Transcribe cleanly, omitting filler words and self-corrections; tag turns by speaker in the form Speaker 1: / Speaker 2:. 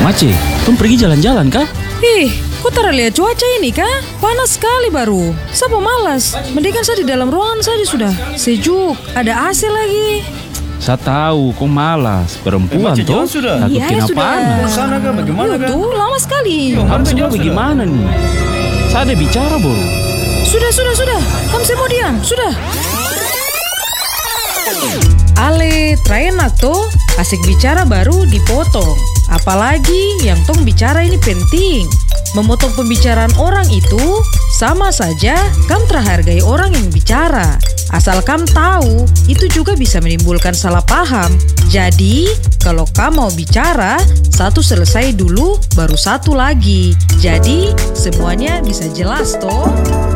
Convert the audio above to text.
Speaker 1: Mace, tom pergi jalan-jalan kah?
Speaker 2: Ih, kok tara lihat cuaca ini kah? Panas sekali baru. Siapa malas? Mendingan saya di dalam ruangan saja sudah. Sejuk, ada AC lagi.
Speaker 1: Saya tahu, kau malas. Perempuan toh,
Speaker 3: sudah.
Speaker 1: takut
Speaker 2: Iya,
Speaker 1: kena
Speaker 2: sudah.
Speaker 1: panas.
Speaker 3: Sana kah? Bagaimana kah?
Speaker 2: Tuh, lama sekali.
Speaker 1: Kamu semua bagaimana nih? Saya ada bicara, Bro.
Speaker 2: Sudah. Kamu saya mau diam, sudah. Ale, enak toh. Asik bicara baru dipotong. Apalagi yang tong bicara ini penting. Memotong pembicaraan orang itu sama saja kam terhargai orang yang bicara. Asal kam tahu, itu juga bisa menimbulkan salah paham. Jadi, kalau kam mau bicara, satu selesai dulu, baru satu lagi. Jadi, semuanya bisa jelas toh.